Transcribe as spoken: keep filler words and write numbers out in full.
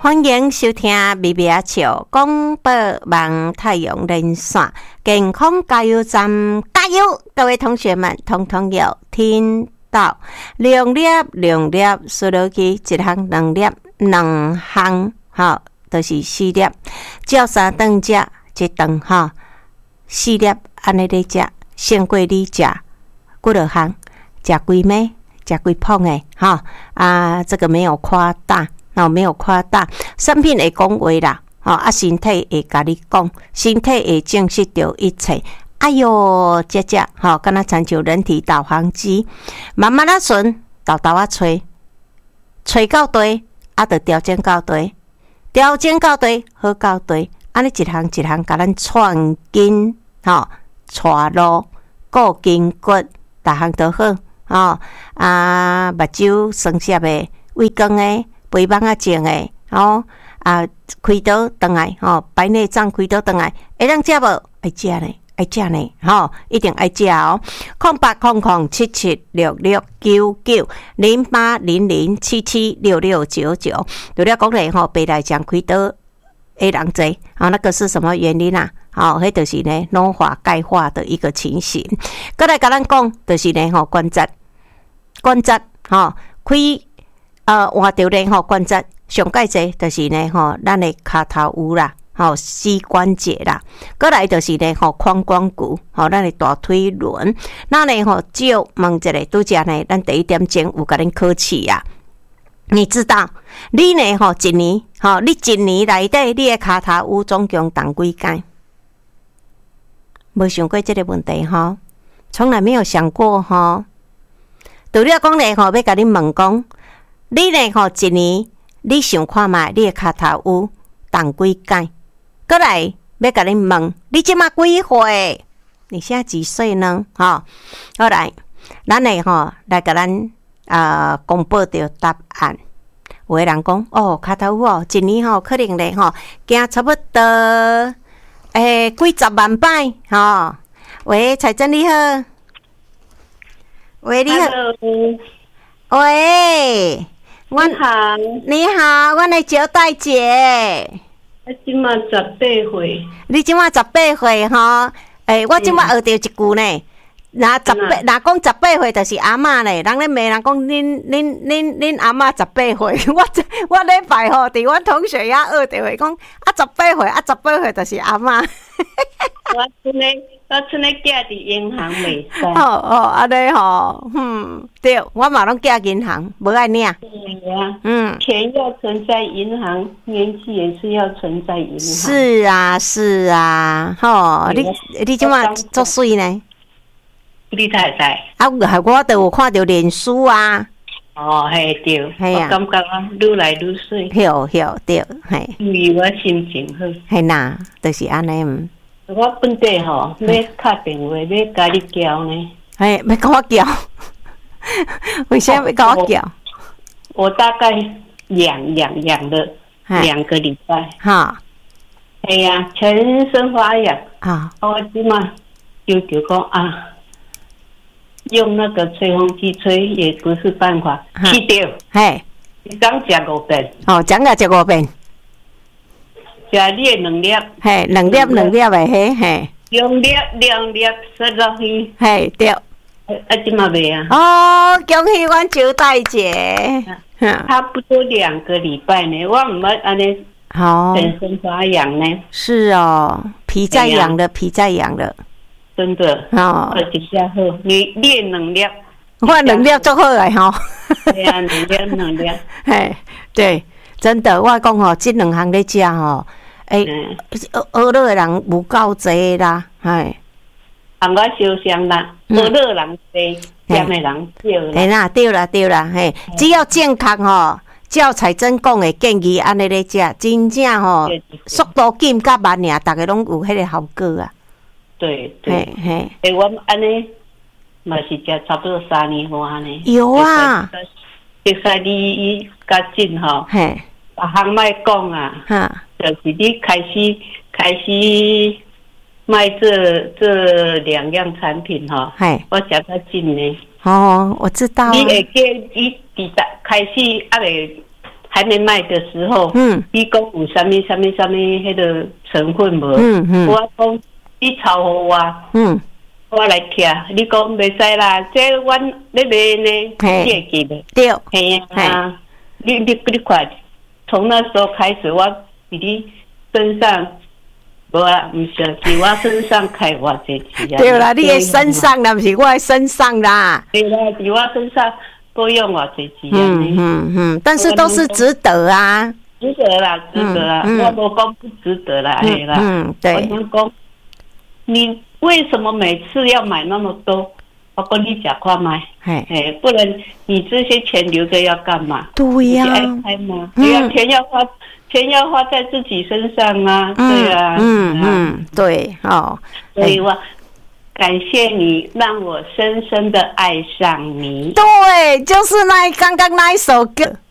欢迎收听微微啊笑广播网太阳连线健康加油站，加油！各位同学们，通通有听到？两粒两粒数落去，一项两粒两项，吼，就是四粒。照三顿食，一顿吼四粒，安尼咧食，胜过你食几落项，食几暝，食几捧诶，吼啊，这个没有夸大。哦，没有夸大，产品会讲话啦，哦啊，身体会甲你讲，身体会证实着一切。哎哟，姐姐，吼，敢若参照人体导航机，慢慢啊顺，豆豆啊吹，吹到对，啊，着调整到对，调整到对，好到对，安尼一项一项甲咱串筋，吼，带路，固筋骨，逐项都好，吼啊，目睭酸涩诶，胃光诶。肥蠓啊，种诶，吼啊，开刀倒来，吼，白内障开刀倒来，会当食无？爱食呢，爱食呢，吼，一定爱食哦。空八空空七七六六九九零八零零七七六六九九。除了讲咧，吼，白内障开刀诶人侪，啊，那个是什么原因啊？好，迄就是呢，老化钙化的一个情形。过来甲咱讲，就是呢，吼，关节，关节，吼，开。呃，换着咧吼关节上介济，就是呢吼，咱的骹头有啦，吼膝关节啦，过来就是呢吼髋关节，吼咱的大腿轮。那呢吼，就问一下，拄则呢，咱第一点钟有甲恁考试啊。你知道，你呢吼一年，吼你一年内底，你的骹头有总共动几间？无想过这个问题吼，从来没有想过吼。除了讲咧吼，要甲恁问讲。你呢？吼，一年你想看觅你的骹头有动几间？过来要甲你问，你即马几岁？你现在几岁呢？吼，好来，咱呢吼来甲咱呃公布着答案。有诶人讲，哦，骹头有哦，一年吼可能咧吼，行差不多诶几十万摆吼。喂，彩珍你好，喂你好，喂。 你好， 你好，阮的招待姐。 我今嘛十八岁。 你今嘛十八岁吼？诶、欸，我今嘛学着一句呢。若十八，若讲十八岁就是阿嬷咧。人咧骂人讲恁恁恁恁阿嬷十八岁。我我礼拜吼，伫阮同学遐学着会讲啊十八岁啊十八岁就是阿嬷。 我村咧，我村咧寄伫银行袂使。 哦哦，安尼吼，嗯，对，我嘛拢寄银行，无爱领。 对呀，嗯，钱要存在银行，年纪也是要存在银行。 是啊，是啊，吼，你你即马作水呢？ 你太太啊，我都有看到脸书啊。 哦，嘿对， 嘿啊， 我感觉啊，愈来愈水。 晓晓对，嘿。 因为我心情好。 嘿呐，就是安尼嗯。 我本地吼要打电话要甲你叫呢。 嘿，要甲我叫？为什么要甲我叫？ 我大概养养养了两个礼拜。 哈。 哎呀，全身发痒。 啊。 我即嘛就就讲啊。用那个吹风机吹也不是办法，去掉。嘿，一讲食五遍。 哦，讲个食五遍。 食你的两粒。 嘿，两粒两粒的嘿嘿。 两粒两粒塞落去。 嘿，对。啊， 即嘛未啊？ 哦，恭喜阮招待姐。 差不多两个礼拜呢，我唔捌安尼。好。全身发痒呢。 是哦，皮在痒了，皮在痒了。 真的哦，一下好，你练两粒， 我两粒足好诶吼。 对啊，两粒两粒， 嘿，对，真的，我讲吼，这两项咧食吼，诶，学学乐诶人有够济啦，嘿。 啊，我相信啦，学乐人济，咸诶人少啦。 嘿啦，对啦，对啦，嘿，只要健康吼，照彩珍讲诶建议安尼咧食，真正吼，速度紧甲慢尔，逐个拢有迄个效果啊。 对对，嘿，诶，我安尼嘛是食差不多三年半呢。 有啊， 熟悉你伊较紧吼，嘿，别项莫讲啊，哈，就是你开始开始卖这这两样产品吼，嘿，我食较紧呢。 哦，我知道、啊。 你会记伊伫开始啊未还没卖的时候，嗯，你讲有啥物啥物啥物迄个成分无？嗯嗯，我讲你抄互我，嗯，我来听。你讲袂使啦，这阮咧卖呢，你会记袂？ 对， 嘿啊，你你你快，从那时候开始，我伫你身上，无啊，毋是，是我身上开偌济钱啊。 对啦，你的身上啦，毋是我的身上啦。 对啦，伫我身上。多用偌济钱啊！ 嗯嗯嗯，但是都是值得啊， 值得啦，值得啦，嗯嗯、我无讲不值得啦，哎、嗯、啦， 嗯，对。 我想讲，你为什么每次要买那么多？我跟你讲看卖，哎哎，不然你这些钱留着要干嘛？ 对呀、啊， 爱开吗？对呀、嗯，钱要花，钱要花在自己身上啊，嗯、对啊， 嗯嗯，对哦， 所以我。感谢你让我深深的爱上你。 对，就是那刚刚那一首歌。